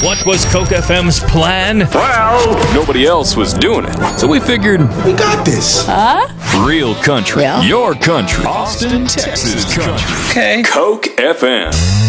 What was Coke FM's plan? Well, nobody else was doing it, so we figured We got this. real country, Well. your country, Austin, Texas country. Okay. Coke FM.